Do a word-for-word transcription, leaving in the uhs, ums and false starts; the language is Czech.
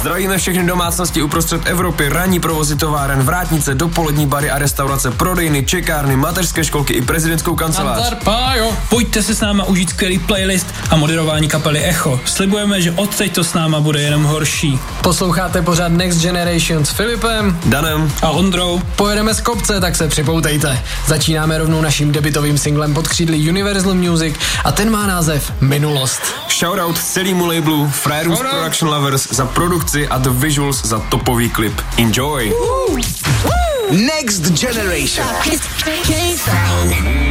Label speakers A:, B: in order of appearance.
A: Zdravíme všechny domácnosti uprostřed Evropy, ranní provozy továren, vrátnice, dopolední bary a restaurace, prodejny, čekárny, mateřské školky i prezidentskou kancelář.
B: Nazdar, pájo. Pojďte si s náma užít skvělý playlist a moderování kapely Echo. Slibujeme, že odteď to s náma bude jenom horší.
C: Posloucháte pořád Next Generation s Filipem,
A: Danem
B: a Ondrou.
C: Pojedeme z kopce, tak se připoutejte. Začínáme rovnou naším debutovým singlem pod křídly Universal Music a ten má název Minulost.
A: Shoutout celému labelu Friarus Production Lovers za produkci a The Visuals za topový klip. Enjoy!
D: Next Generation.